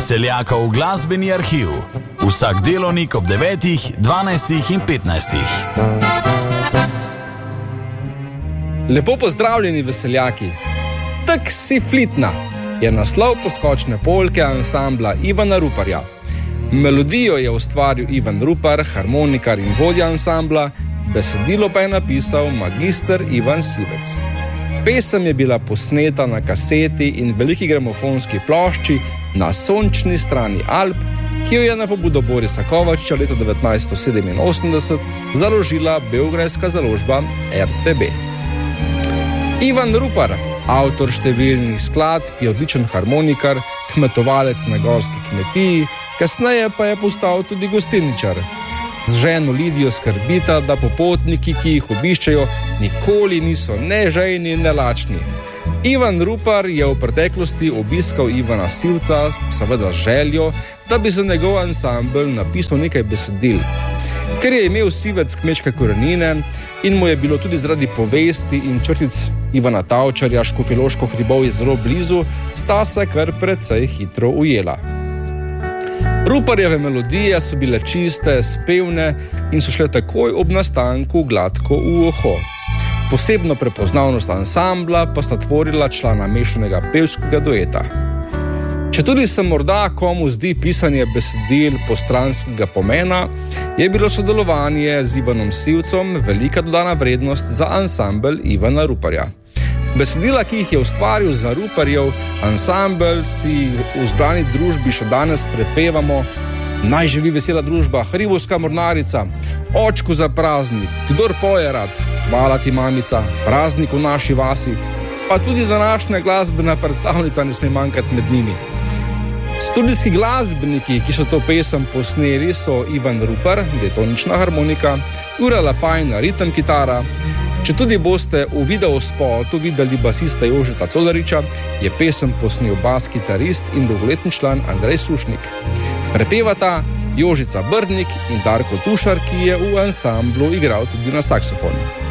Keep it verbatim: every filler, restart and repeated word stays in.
Veseljakov glasbeni arhiv. Vsak delovnik ob devetih, dvanajstih in petnajstih. Lepo pozdravljeni, veseljaki. Tak si flitna je naslov poskočne polke ansambla Ivana Ruparja. Melodijo je ustvaril Ivan Rupar, harmonikar in vodja ansambla, besedilo pa je napisal magister Ivan Sivec. Pesem je bila posneta na kaseti in veliki gramofonski plošči na sončni strani Alp, ki jo je na pobudo Borisa Kovačiča leta devetnajststo sedeminosemdeset založila beograjska založba R T B. Ivan Rupar, avtor številnih skladb, je odličen harmonikar, kmetovalec na gorski kmetiji, kasneje pa je postal tudi gostilničar. Z ženo Lidijo skrbita, da popotniki, ki jih obiščajo, nikoli niso ne žejni, ne lačni. Ivan Rupar je v preteklosti obiskal Ivana Sivca, seveda željo, da bi za njegov ansambel napisal nekaj besedil. Ker je imel Sivec kmečke korenine in mu je bilo tudi zaradi povesti in črtic Ivana Tavčarja Škofjeloško hribovje zelo blizu, sta se kar precej hitro ujela. Ruparjeve melodije so bile čiste, spevne in so šle takoj ob nastanku gladko v uho. Posebno prepoznavnost ansambla pa sta tvorila člana mešanega pevskega dueta. Četudi se morda komu zdi pisanje besedil postranskega pomena, je bilo sodelovanje z Ivanom Sivcom velika dodana vrednost za ansambel Ivana Ruparja. Besedila, ki jih je ustvaril za Ruparjev ansambel, si v zbrani družbi še danes prepevamo: Naj živi vesela družba, Hribovska mornarica, Očku za praznik, Kdor poje rad, Hvala ti mamica, Praznik v naši vasi, pa tudi današnja glasbena predstavnica ne sme manjkati med njimi. Studijski glasbeniki, ki so to pesem posneli, so Ivan Rupar, diatonična harmonika, Jure Lapajn, ritem kitara. Če tudi boste v videospotu videli basista Jožeta Colariča, je pesem posnel bas-kitarist in dolgoletni član Andrej Sušnik. Prepevata Jožica Brdnik in Darko Tušar, ki je v ansamblu igral tudi na saksofonu.